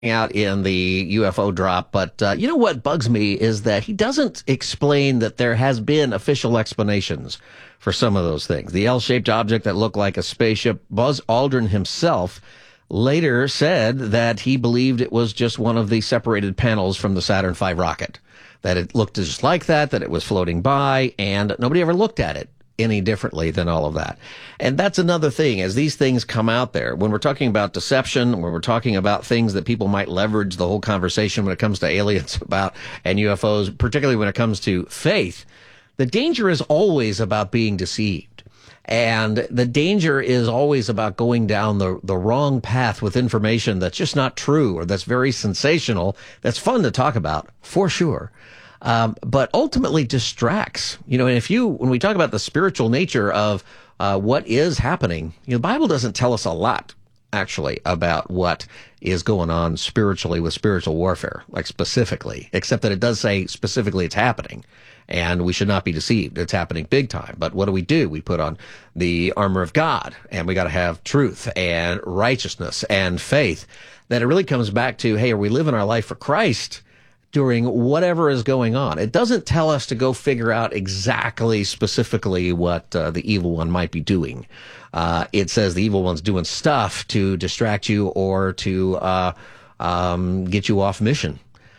out in the UFO drop, but you know what bugs me is that he doesn't explain that there has been official explanations for some of those things. The L-shaped object that looked like a spaceship, Buzz Aldrin himself later said that he believed it was just one of the separated panels from the Saturn V rocket, that it looked just like that it was floating by, and nobody ever looked at it any differently than all of that. And that's another thing, as these things come out there, when we're talking about deception, when we're talking about things that people might leverage the whole conversation when it comes to aliens about and UFOs, particularly when it comes to faith, the danger is always about being deceived. And the danger is always about going down the wrong path with information that's just not true or that's very sensational. That's fun to talk about, for sure. But ultimately distracts, and when we talk about the spiritual nature of what is happening, the Bible doesn't tell us a lot, actually, about what is going on spiritually with spiritual warfare, like specifically, except that it does say specifically it's happening, and we should not be deceived. It's happening big time. But what do? We put on the armor of God, and we got to have truth and righteousness and faith. That it really comes back to, hey, are we living our life for Christ during whatever is going on? It doesn't tell us to go figure out exactly, specifically what the evil one might be doing. It says the evil one's doing stuff to distract you or to get you off mission.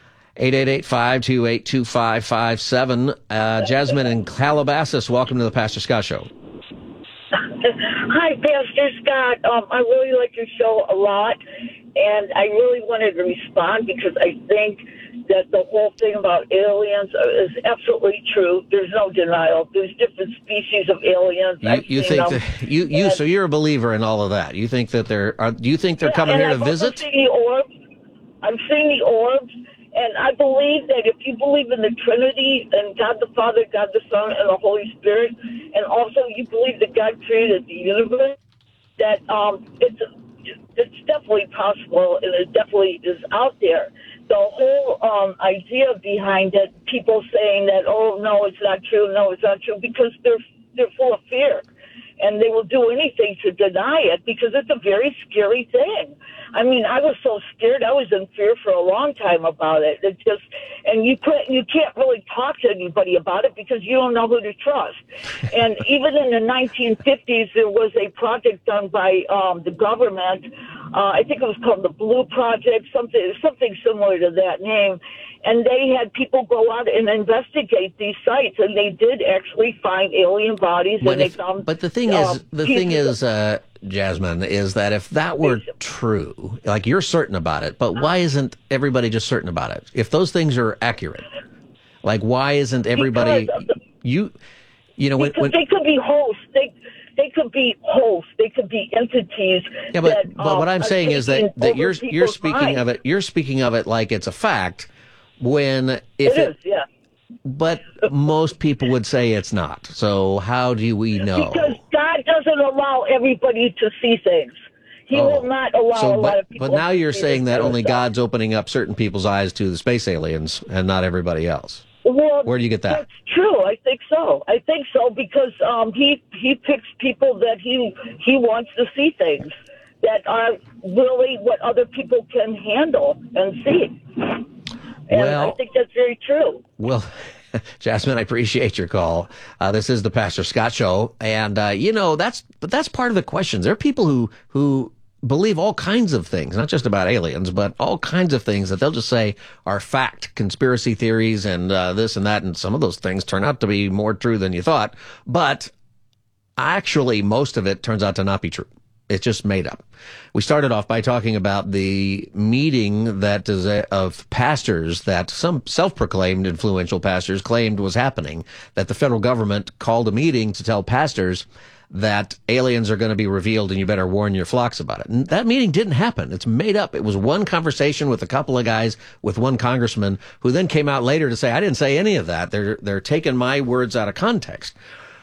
888-528-2557. Jasmine in Calabasas, welcome to the Pastor Scott Show. Hi, Pastor Scott. I really like your show a lot, and I really wanted to respond because I think that the whole thing about aliens is absolutely true. There's no denial. There's different species of aliens. You think that so you're a believer in all of that. You think that do you think they're coming here to visit? I've seen the orbs. I'm seeing the orbs, and I believe that if you believe in the Trinity and God the Father, God the Son, and the Holy Spirit, and also you believe that God created the universe, that it's definitely possible, and it definitely is out there. The whole idea behind it, people saying that, oh, no, it's not true, because they're full of fear. And they will do anything to deny it because it's a very scary thing. I mean, I was so scared. I was in fear for a long time about it. And you can't really talk to anybody about it because you don't know who to trust. And even in the 1950s, there was a project done by the government. I think it was called the Blue Project, something similar to that name. And they had people go out and investigate these sites, and they did actually find alien bodies. But the thing is, Jasmine, is that if that were true, like you're certain about it, but why isn't everybody just certain about it? If those things are accurate, like why isn't everybody? When they could be hosts. They could be hosts. They could be entities. Yeah, but what I'm saying is that you're speaking of it. You're speaking of it like it's a fact. But most people would say it's not. So how do we know? Because God doesn't allow everybody to see things. He will not allow a lot of people. But now you're saying that only God's opening up certain people's eyes to the space aliens and not everybody else. Well, where do you get that? That's true. I think so because he picks people that he wants to see things that are really what other people can handle and see. And I think that's very true. Well, Jasmine, I appreciate your call. This is the Pastor Scott Show, and that's part of the questions. There are people who believe all kinds of things, not just about aliens, but all kinds of things that they'll just say are fact, conspiracy theories, and this and that, and some of those things turn out to be more true than you thought. But actually, most of it turns out to not be true. It's just made up. We started off by talking about the meeting that is of pastors that some self-proclaimed influential pastors claimed was happening, that the federal government called a meeting to tell pastors that aliens are going to be revealed and you better warn your flocks about it. And that meeting didn't happen. It's made up. It was one conversation with a couple of guys with one congressman who then came out later to say, I didn't say any of that. They're taking my words out of context.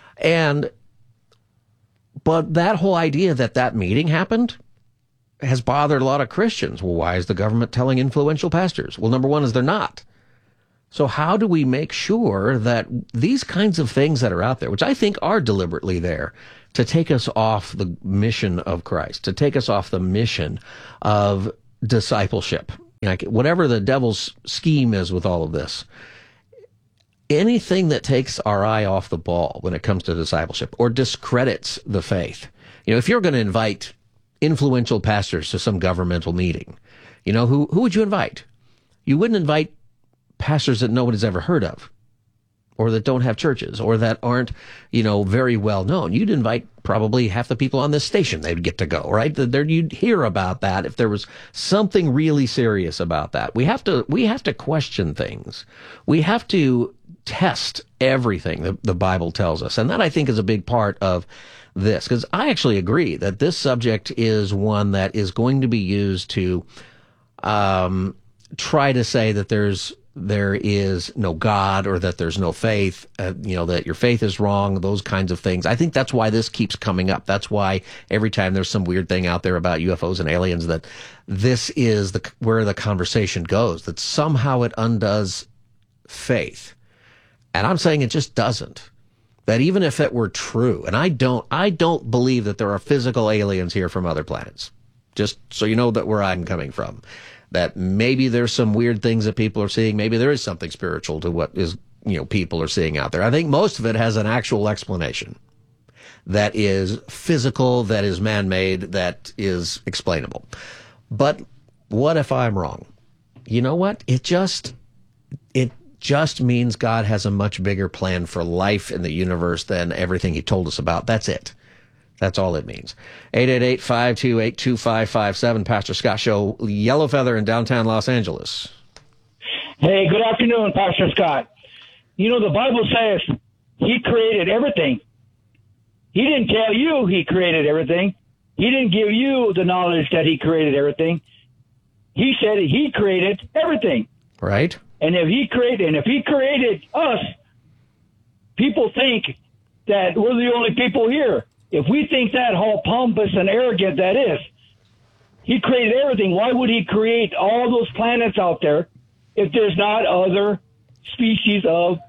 But that whole idea that meeting happened has bothered a lot of Christians. Well, why is the government telling influential pastors? Well, number one is they're not. So how do we make sure that these kinds of things that are out there, which I think are deliberately there to take us off the mission of Christ, to take us off the mission of discipleship, Like, whatever the devil's scheme is with all of this, anything that takes our eye off the ball when it comes to discipleship or discredits the faith. If you're going to invite influential pastors to some governmental meeting, who would you invite? You wouldn't invite pastors that nobody's ever heard of, or that don't have churches, or that aren't, very well known. You'd invite probably half the people on this station. They'd get to go, right? You'd hear about that if there was something really serious about that. We have to question things. We have to test everything the Bible tells us. And that, I think, is a big part of this, because I actually agree that this subject is one that is going to be used to try to say that there is no God, or that there's no faith, that your faith is wrong, those kinds of things. I think that's why this keeps coming up. That's why every time there's some weird thing out there about UFOs and aliens, that this is where the conversation goes, that somehow it undoes faith. And I'm saying it just doesn't. That even if it were true, and I don't believe that there are physical aliens here from other planets, just so you know that where I'm coming from, that maybe there's some weird things that people are seeing. Maybe there is something spiritual to what is, people are seeing out there. I think most of it has an actual explanation that is physical, that is man-made, that is explainable. But what if I'm wrong? You know what? It just means God has a much bigger plan for life in the universe than everything he told us about. That's it. That's all it means. 888-528-2557, Pastor Scott Show, Yellow Feather in downtown Los Angeles. Hey, good afternoon, Pastor Scott. The Bible says he created everything. He didn't tell you he created everything. He didn't give you the knowledge that he created everything. He said he created everything. Right. And if he created us, people think that we're the only people here. If we think that, how pompous and arrogant that is. He created everything. Why would he create all those planets out there if there's not other species of,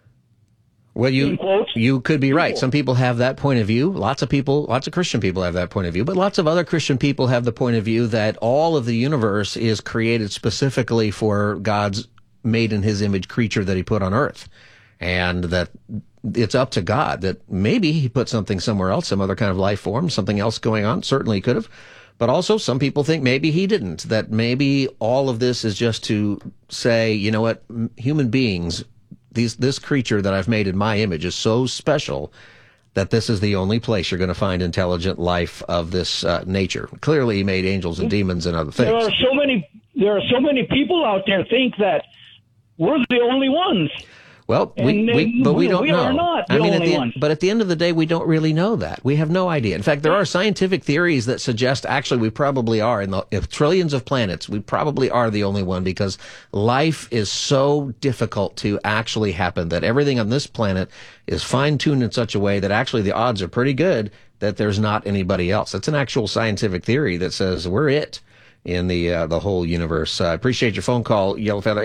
well, in quotes, you could be people? right. Some people have that point of view. Lots of Christian people have that point of view. But lots of other Christian people have the point of view that all of the universe is created specifically for God's made in his image creature that he put on earth. And that it's up to God, that maybe he put something somewhere else, some other kind of life form, something else going on. Certainly he could have. But also some people think maybe he didn't, that maybe all of this is just to say, you know what, human beings, this creature that I've made in my image is so special that this is the only place you're going to find intelligent life of this nature. Clearly he made angels and demons and other things. There are so many people out there think that we're the only ones. Well, but we don't know. We are not the only ones. But at the end of the day, we don't really know that. We have no idea. In fact, there are scientific theories that suggest actually we probably are, in the trillions of planets, we probably are the only one, because life is so difficult to actually happen that everything on this planet is fine-tuned in such a way that actually the odds are pretty good that there's not anybody else. That's an actual scientific theory that says we're it in the whole universe. I appreciate your phone call, Yellow Feather,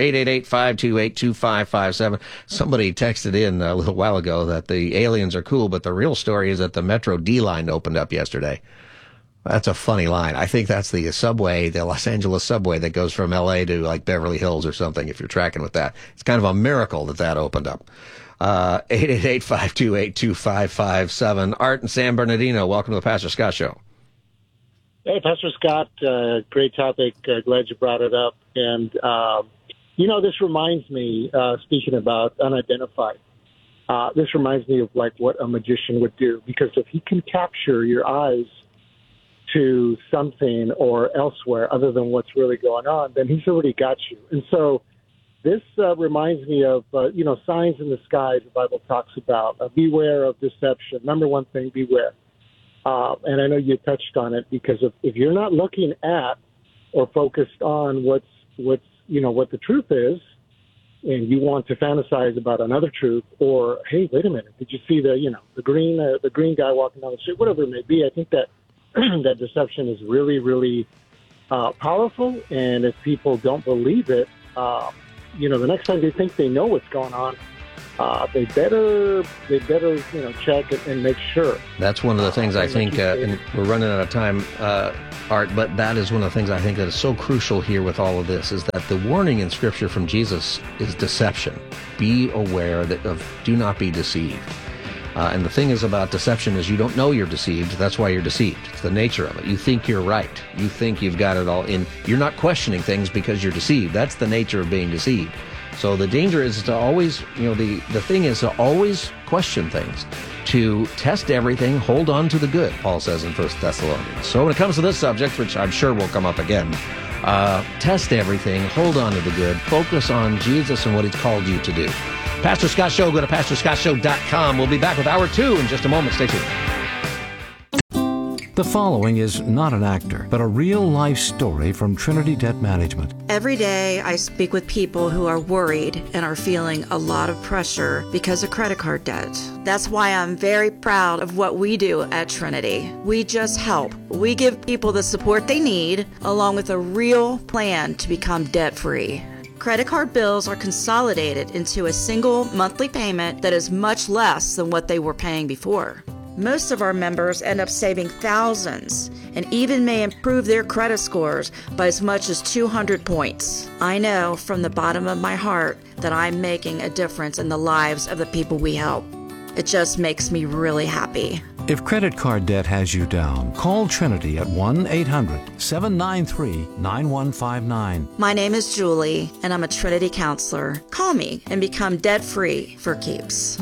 888-528-2557. Somebody texted in a little while ago that the aliens are cool, but the real story is that the Metro D line opened up yesterday. That's a funny line. I think that's the subway, the Los Angeles subway that goes from L.A. to like Beverly Hills or something, if you're tracking with that. It's kind of a miracle that opened up. 888-528-2557. Art in San Bernardino, welcome to the Pastor Scott Show. Hey, Pastor Scott, great topic. Glad you brought it up. And, this reminds me, speaking about unidentified, this reminds me of like what a magician would do, because if he can capture your eyes to something or elsewhere other than what's really going on, then he's already got you. And so this reminds me of, signs in the sky the Bible talks about. Beware of deception. Number one thing, beware. And I know you touched on it, because if you're not looking at or focused on what the truth is, and you want to fantasize about another truth, or hey, wait a minute, did you see the green guy walking down the street, whatever it may be, I think that that deception is really, really powerful. And if people don't believe it, the next time they think they know what's going on, they better check and make sure. That's one of the things I think, and we're running out of time, Art, but that is one of the things I think that is so crucial here with all of this, is that the warning in Scripture from Jesus is deception. Be aware of do not be deceived. And the thing is about deception is you don't know you're deceived. That's why you're deceived. It's the nature of it. You think you're right. You think you've got it all in. You're not questioning things because you're deceived. That's the nature of being deceived. So the danger is to always, the thing is to always question things, to test everything, hold on to the good, Paul says in 1 Thessalonians. So when it comes to this subject, which I'm sure will come up again, test everything, hold on to the good, focus on Jesus and what he's called you to do. Pastor Scott Show, go to pastorscottshow.com. We'll be back with Hour 2 in just a moment. Stay tuned. The following is not an actor, but a real-life story from Trinity Debt Management. Every day I speak with people who are worried and are feeling a lot of pressure because of credit card debt. That's why I'm very proud of what we do at Trinity. We just help. We give people the support they need, along with a real plan to become debt-free. Credit card bills are consolidated into a single monthly payment that is much less than what they were paying before. Most of our members end up saving thousands and even may improve their credit scores by as much as 200 points. I know from the bottom of my heart that I'm making a difference in the lives of the people we help. It just makes me really happy. If credit card debt has you down, call Trinity at 1-800-793-9159. My name is Julie, and I'm a Trinity counselor. Call me and become debt-free for keeps.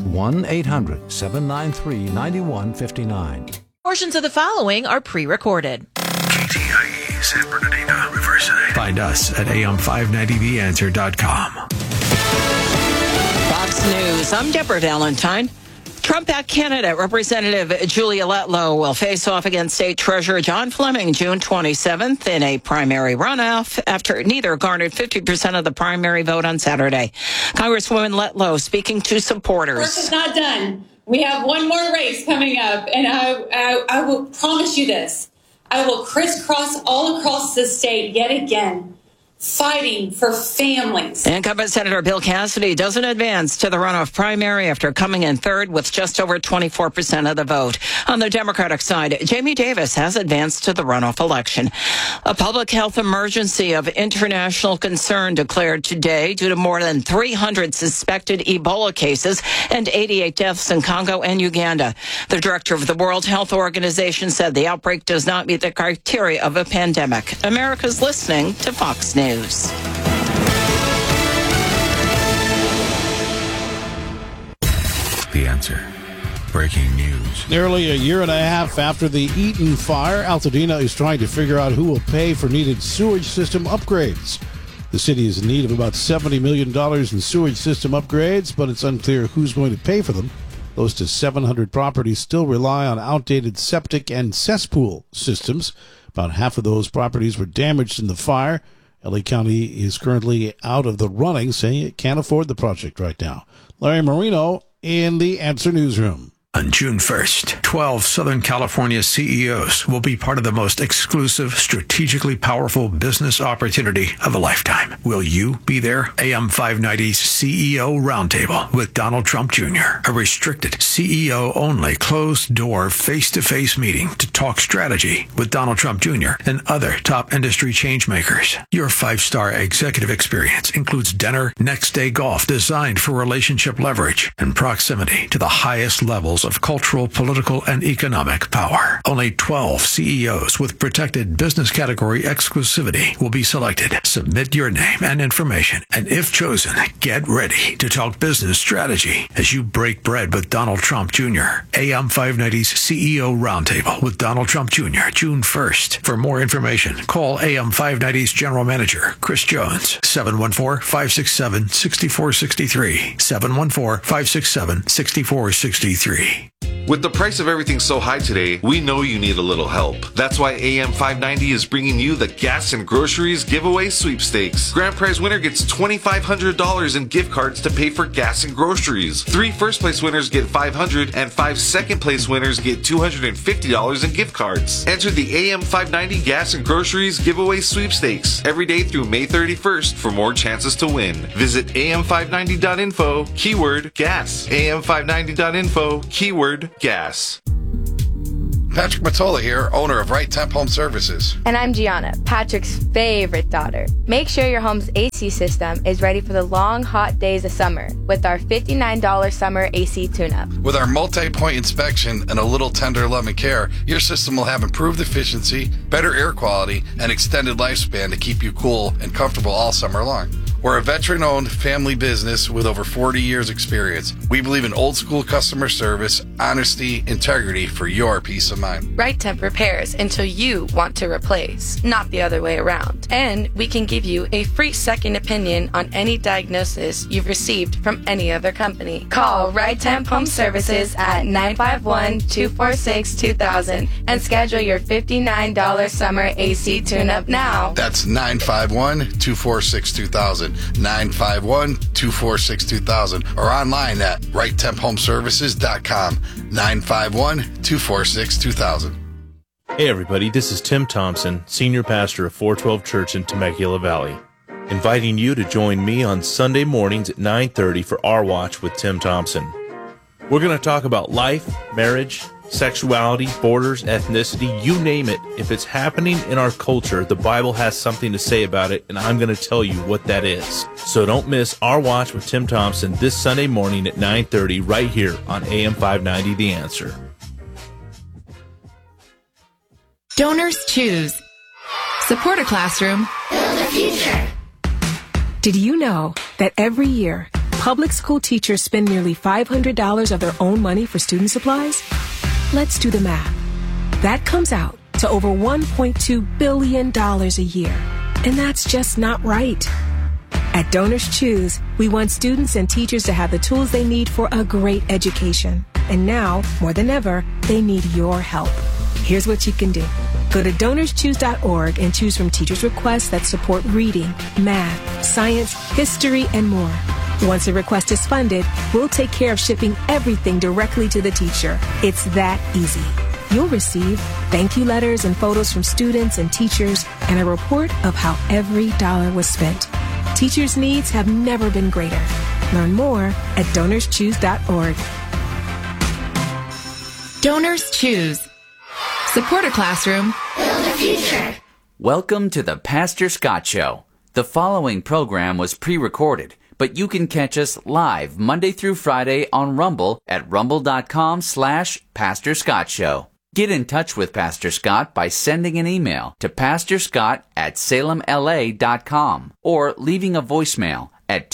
1-800-793-9159. Portions of the following are pre-recorded. KTIE San Bernardino, Riverside. Find us at am590theanswer.com. Fox News, I'm Deborah Valentine. Trump-backed candidate Representative Julia Letlow will face off against State Treasurer John Fleming June 27th in a primary runoff after neither garnered 50% of the primary vote on Saturday. Congresswoman Letlow speaking to supporters. Work is not done. We have one more race coming up, and I will promise you this. I will crisscross all across the state yet again, fighting for families. Incumbent Senator Bill Cassidy doesn't advance to the runoff primary after coming in third with just over 24% of the vote. On the Democratic side, Jamie Davis has advanced to the runoff election. A public health emergency of international concern declared today due to more than 300 suspected Ebola cases and 88 deaths in Congo and Uganda. The director of the World Health Organization said the outbreak does not meet the criteria of a pandemic. America's listening to Fox News. The Answer. Breaking news. Nearly a year and a half after the Eaton fire, Altadena is trying to figure out who will pay for needed sewage system upgrades. The city is in need of about $70 million in sewage system upgrades, but it's unclear who's going to pay for them. Close to 700 properties still rely on outdated septic and cesspool systems. About half of those properties were damaged in the fire. LA County is currently out of the running, saying it can't afford the project right now. Larry Marino in the Answer Newsroom. On June 1st, 12 Southern California CEOs will be part of the most exclusive, strategically powerful business opportunity of a lifetime. Will you be there? AM 590's CEO Roundtable with Donald Trump Jr., a restricted CEO-only, closed-door, face-to-face meeting to talk strategy with Donald Trump Jr. and other top industry changemakers. Your 5-star executive experience includes dinner, next-day golf designed for relationship leverage and proximity to the highest levels of cultural, political, and economic power. Only 12 CEOs with protected business category exclusivity will be selected. Submit your name and information, and if chosen, get ready to talk business strategy as you break bread with Donald Trump Jr. AM 590's CEO Roundtable with Donald Trump Jr. June 1st. For more information, call AM 590's General Manager, Chris Jones, 714-567-6463, 714-567-6463. With the price of everything so high today, we know you need a little help. That's why AM 590 is bringing you the Gas and Groceries Giveaway Sweepstakes. Grand prize winner gets $2,500 in gift cards to pay for gas and groceries. 3 first place winners get $500 and 5 second place winners get $250 in gift cards. Enter the AM 590 Gas and Groceries Giveaway Sweepstakes every day through May 31st for more chances to win. Visit am590.info, keyword gas. am590.info, keyword gas. Patrick Matola here, owner of Right Temp Home Services. And I'm Gianna, Patrick's favorite daughter. Make sure your home's AC system is ready for the long, hot days of summer with our $59 summer AC tune-up. With our multi-point inspection and a little tender love and care, your system will have improved efficiency, better air quality, and extended lifespan to keep you cool and comfortable all summer long. We're a veteran-owned family business with over 40 years experience. We believe in old-school customer service, honesty, integrity for your peace of mind. Right Temp repairs until you want to replace, not the other way around. And we can give you a free second opinion on any diagnosis you've received from any other company. Call Right Temp Home Services at 951-246-2000 and schedule your $59 summer AC tune-up now. That's 951-246-2000. 951-246-2000 or online at righttemphomeservices.com. 951-246-2000. Hey everybody, this is Tim Thompson, Senior Pastor of 412 Church in Temecula Valley, inviting you to join me on Sunday mornings at 9:30 for Our Watch with Tim Thompson. We're going to talk about life, marriage, sexuality, borders, ethnicity, you name it. If it's happening in our culture, the Bible has something to say about it, and I'm going to tell you what that is. So don't miss Our Watch with Tim Thompson this Sunday morning at 9:30 right here on AM 590 The Answer. Donors choose. Support a classroom. Build a future. Did you know that every year, public school teachers spend nearly $500 of their own money for student supplies? Let's do the math. That comes out to over $1.2 billion a year. And that's just not right. At Donors Choose, we want students and teachers to have the tools they need for a great education. And now, more than ever, they need your help. Here's what you can do. Go to DonorsChoose.org and choose from teachers' requests that support reading, math, science, history, and more. Once a request is funded, we'll take care of shipping everything directly to the teacher. It's that easy. You'll receive thank you letters and photos from students and teachers and a report of how every dollar was spent. Teachers' needs have never been greater. Learn more at DonorsChoose.org. Donors Choose. Support a classroom. Build a future. Welcome to the Pastor Scott Show. The following program was pre-recorded, but you can catch us live Monday through Friday on Rumble at rumble.com/Pastor Scott Show. Get in touch with Pastor Scott by sending an email to pastorscott@salemla.com or leaving a voicemail at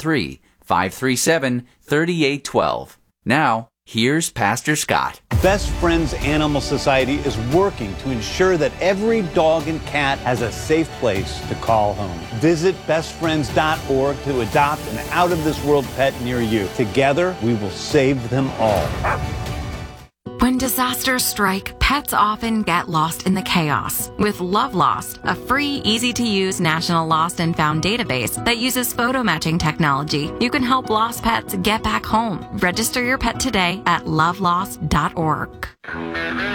213-537-3812. Now, here's Pastor Scott. Best Friends Animal Society is working to ensure that every dog and cat has a safe place to call home. Visit bestfriends.org to adopt an out-of-this-world pet near you. Together, we will save them all. When disasters strike, pets often get lost in the chaos. With Love Lost, a free, easy-to-use national lost and found database that uses photo matching technology, you can help lost pets get back home. Register your pet today at lovelost.org.